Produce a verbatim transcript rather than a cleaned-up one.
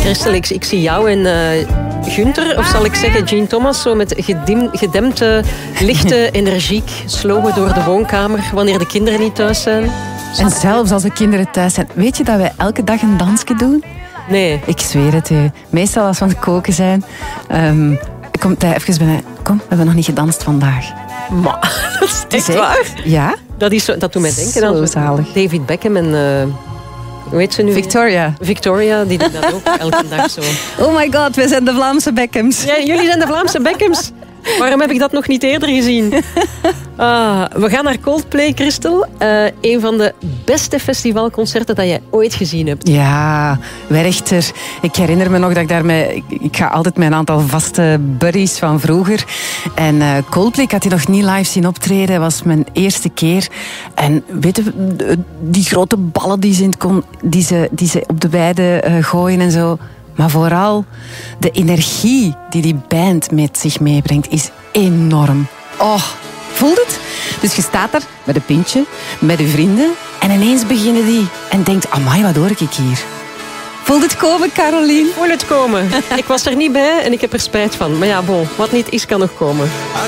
Christel, ik, ik zie jou en uh, Gunther, of zal ik zeggen Jean Thomas, zo met gedim, gedempte, lichte, energiek slogen door de woonkamer wanneer de kinderen niet thuis zijn. En zelfs als de kinderen thuis zijn. Weet je dat wij elke dag een dansje doen? Nee. Ik zweer het u. Meestal als we aan het koken zijn, um, komt hij even bij mij. Kom, we hebben nog niet gedanst vandaag. Maar, dat is echt is waar? Ja. Dat, is zo, dat doet mij denken aan zalig. David Beckham en... Uh, hoe heet ze nu? Victoria. Victoria, die doet dat ook elke dag zo. Oh my god, wij zijn de Vlaamse Beckhams. Ja, jullie zijn de Vlaamse Beckhams. Waarom heb ik dat nog niet eerder gezien? Ah, we gaan naar Coldplay, Christel. Uh, een van de beste festivalconcerten dat jij ooit gezien hebt. Ja, Werchter. Ik herinner me nog dat ik daarmee... Ik, ik ga altijd mijn aantal vaste buddies van vroeger. En uh, Coldplay, ik had die nog niet live zien optreden. Dat was mijn eerste keer. En weet je, die grote ballen die ze, in kon, die ze, die ze op de weide uh, gooien en zo... Maar vooral de energie die die band met zich meebrengt is enorm. Oh, voelt het? Dus je staat daar met een pintje, met je vrienden en ineens beginnen die en denkt, amai, wat hoor ik hier? Voelt het komen, Caroline? Voel het komen. Ik was er niet bij en ik heb er spijt van. Maar ja, bon, wat niet is, kan nog komen.